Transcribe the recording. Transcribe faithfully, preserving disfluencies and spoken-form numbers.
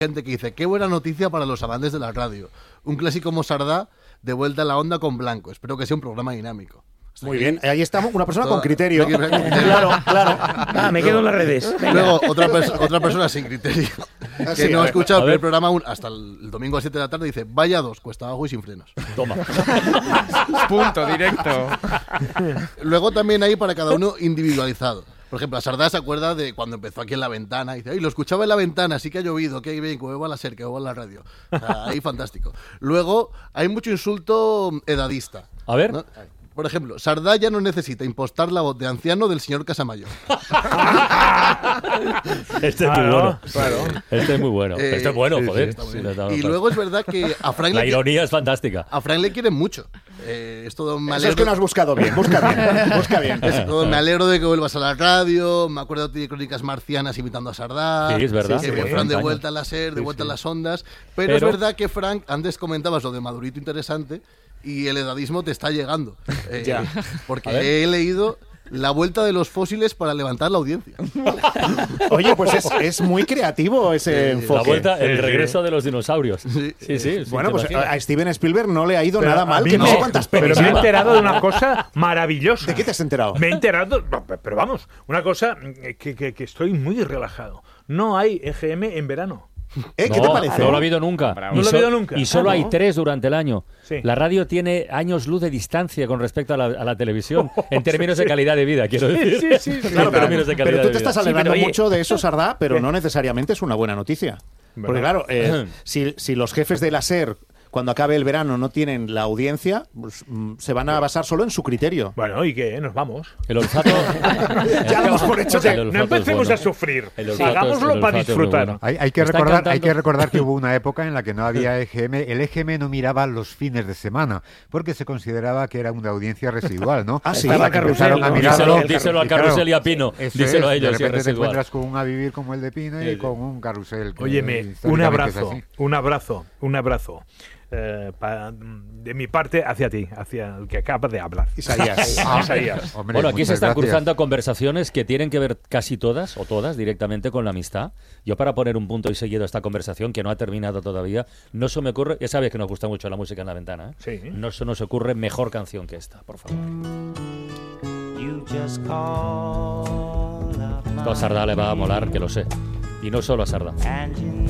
gente que dice, qué buena noticia para los amantes de la radio. Un clásico como Sardá de vuelta a la onda con Blanco. Espero que sea un programa dinámico. Hasta Muy aquí. bien, ahí estamos, una persona Toda, con criterio. Con criterio. Claro, claro. Ah, me quedo en las redes. Luego, otra, pers- otra persona sin criterio, que Sí, no a ha ver, escuchado a el ver. programa aún hasta el, el domingo a las siete de la tarde, dice, vaya dos, cuesta abajo y sin frenos. Toma. Punto directo. Luego también hay para cada uno individualizado. Por ejemplo, a Sardá se acuerda de cuando empezó aquí en La Ventana. Y dice, ay, lo escuchaba en La Ventana, sí que ha llovido, que bien, que va a la SER, que va a la radio. O sea, ahí fantástico. Luego hay mucho insulto edadista. A ver. ¿no? Por ejemplo, Sardá ya no necesita impostar la voz de anciano del señor Casamayor. Este es muy Claro, bueno. claro. Este es muy bueno. Eh, este es bueno, sí, sí, joder. está muy Sí, bien. está- Y luego es verdad que a Frank, La le, ironía es fantástica. a Frank le quieren mucho. Eh, es todo me Eso es que alegro- no has buscado bien, busca bien, busca bien. Es todo, me alegro de que vuelvas a la radio. Me acuerdo de Crónicas Marcianas imitando a Sardá. Sí, es verdad. Que Sí, fue sí, Fran de años. vuelta a la SER, de Sí, vuelta sí. a las ondas. Pero, Pero- es verdad que Frank, antes comentabas lo de Madurito interesante y el edadismo te está llegando. Eh, Ya. Porque A ver. he leído La vuelta de los fósiles para levantar la audiencia. Oye, pues es, es muy creativo ese Sí, enfoque. La vuelta, el Sí, sí. regreso de los dinosaurios. Sí. Sí, sí. sí, Bueno, ¿te pues imaginas? a Steven Spielberg no le ha ido Pero nada a mal, mí que no, no, sé cuántas pero pelis me he lleva. enterado de una cosa maravillosa. ¿De qué te has enterado? Me he enterado, no, pero vamos, una cosa que, que- que estoy muy relajado. No hay E G M en verano. ¿Eh? ¿Qué No, te parece? No lo ha habido nunca. Bravo. Y No lo ha so- habido nunca. Y solo Ah, hay ¿no? tres durante el año. Sí. La radio tiene años luz de distancia con respecto a la, a la televisión, en términos de calidad de vida, quiero decir. Sí, sí, sí. Claro, En pero, términos de calidad pero tú de te vida. estás alegrando Sí, pero oye- mucho de eso, Sardá, pero ¿Qué? no necesariamente es una buena noticia. Porque Bueno. claro, eh, si, si los jefes de la SER, cuando acabe el verano, no tienen la audiencia, pues, mm, se van a basar solo en su criterio. Bueno, ¿y qué? Nos vamos. El olfato. Ya damos por hecho El que... olfato No es empecemos bueno. a sufrir. El olfato es- Hagámoslo el para olfato es muy disfrutar. bueno. Hay, hay que Está recordar, hay cantando- que recordar que hubo una época en la que no había E G M. El E G M no miraba los fines de semana porque se consideraba que era una audiencia residual, ¿no? Ah, sí. Estaba Estaba Carrusel, empezaron a ¿no? mirarlo. Díselo- díselo a y claro, Carrusel y a Pino. eso Díselo a es, ellos, De si es repente te residual. encuentras con un A Vivir como el de Pino y Sí, sí. con un Carrusel. que Óyeme, un históricamente es abrazo, así. un abrazo, un abrazo. eh, pa- de mi parte hacia ti, hacia el que acaba de hablar. Isaías. Ah, Isaías. Hombre, Bueno, aquí se muchas están gracias. cruzando conversaciones que tienen que ver casi todas, o todas, directamente con la amistad. Yo, para poner un punto y seguido a esta conversación, que no ha terminado todavía, no se me ocurre, ya sabes que nos gusta mucho la música en la ventana, ¿eh? Sí. No se nos ocurre mejor canción que esta, por favor. You just call up Esto a Sardá le va a molar, que lo sé. Y no solo a Sardá. and you